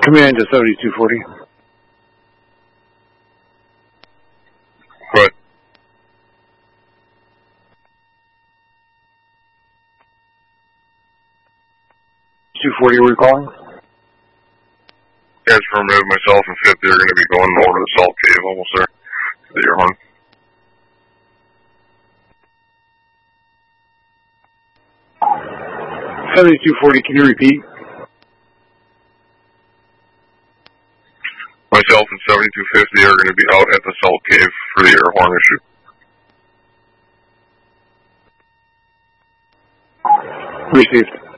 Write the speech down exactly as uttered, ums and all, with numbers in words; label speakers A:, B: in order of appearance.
A: Command to seventy-two forty.
B: Right.
A: two forty, are we calling?
B: Guys, for remove myself and fifty are going to be going over to the Salt Cave, almost there. To the air horn.
A: seventy-two forty, can you repeat?
B: Myself and seventy-two fifty are going to be out at the Salt Cave for the air horn issue.
A: Received.